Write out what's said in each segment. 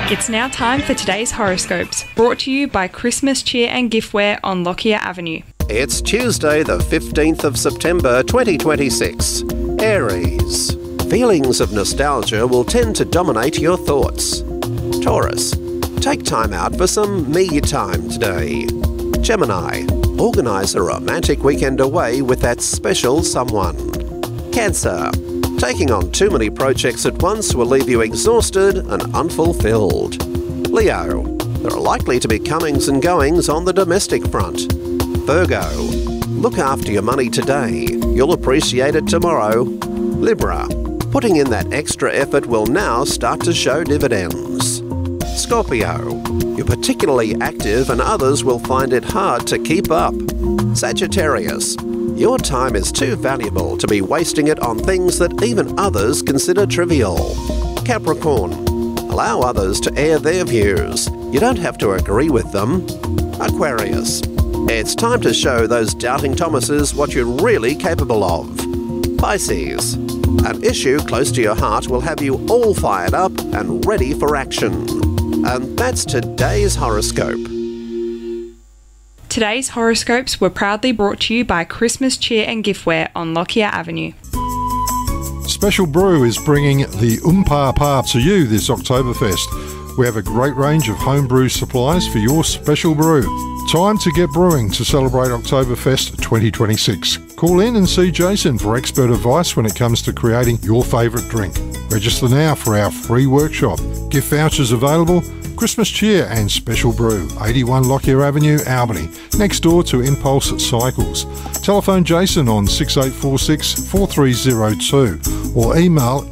It's now time for today's horoscopes, brought to you by Christmas Cheer and Giftware on Lockyer Avenue. It's Tuesday the 15th of September 2026. Aries. Feelings of nostalgia will tend to dominate your thoughts. Taurus. Take time out for some me time today. Gemini. Organise a romantic weekend away with that special someone. Cancer. Taking on too many projects at once will leave you exhausted and unfulfilled. Leo. There are likely to be comings and goings on the domestic front. Virgo. Look after your money today. You'll appreciate it tomorrow. Libra. Putting in that extra effort will now start to show dividends. Scorpio. You're particularly active and others will find it hard to keep up. Sagittarius. Your time is too valuable to be wasting it on things that even others consider trivial. Capricorn. Allow others to air their views. You don't have to agree with them. Aquarius. It's time to show those doubting Thomases what you're really capable of. Pisces. An issue close to your heart will have you all fired up and ready for action. And that's today's horoscope. Today's horoscopes were proudly brought to you by Christmas Cheer and Giftware on Lockyer Avenue. Special Brew is bringing the Pa to you this Oktoberfest. We have a great range of home brew supplies for your special brew. Time to get brewing to celebrate Oktoberfest 2026. Call in and see Jason for expert advice when it comes to creating your favourite drink. Register now for our free workshop. Gift vouchers available. Christmas Cheer and Special Brew, 81 Lockyer Avenue, Albany, next door to Impulse Cycles. Telephone Jason on 6846 4302 or email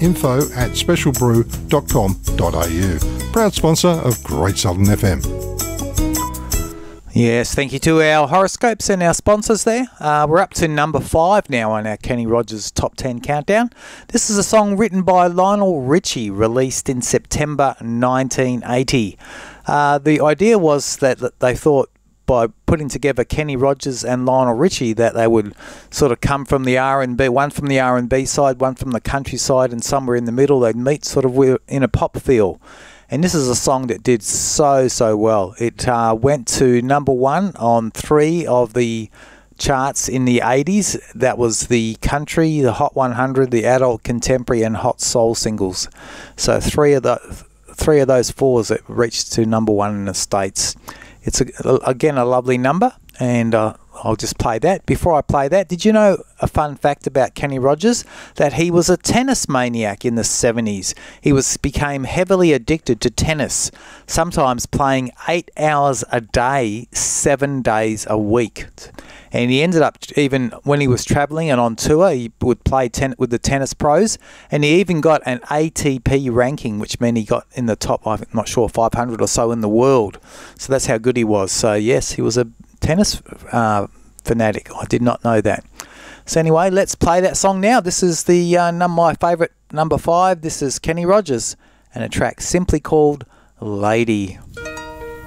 info@specialbrew.com.au. Proud sponsor of Great Southern FM. Yes, thank you to our horoscopes and our sponsors there. We're up to number 5 now on our Kenny Rogers Top 10 Countdown. This is a song written by Lionel Richie, released in September 1980. The idea was that they thought by putting together Kenny Rogers and Lionel Richie that they would sort of come from the R&B, one from the R&B side, one from the country side, and somewhere in the middle they'd meet sort of in a pop feel. And this is a song that did so well. It went to number 1 on 3 of the charts in the 80s. That was the country, the Hot 100, the adult, contemporary and hot soul singles. So three of those 4s that reached to number 1 in the States. It's, again, a lovely number, and I'll just play that. Before I play that, did you know a fun fact about Kenny Rogers? That he was a tennis maniac in the 70s. He became heavily addicted to tennis, sometimes playing 8 hours a day, 7 days a week. And he ended up, even when he was travelling and on tour, he would play with the tennis pros, and he even got an ATP ranking, which meant he got in the top, I'm not sure, 500 or so in the world. So that's how good he was. So yes, he was a tennis fanatic. I did not know that. So anyway, let's play that song now. This is my favourite number 5. This is Kenny Rogers and a track simply called Lady.